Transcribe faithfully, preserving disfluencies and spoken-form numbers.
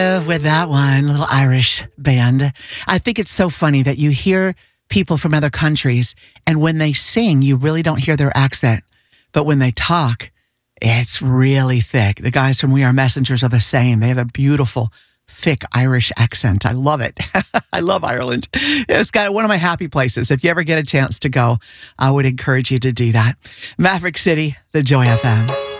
With that one, little Irish band. I think it's so funny that you hear people from other countries, and when they sing, you really don't hear their accent. But when they talk, it's really thick. The guys from We Are Messengers are the same. They have a beautiful, thick Irish accent. I love it. I love Ireland. It's got one of my happy places. If you ever get a chance to go, I would encourage you to do that. Maverick City, the Joy F M.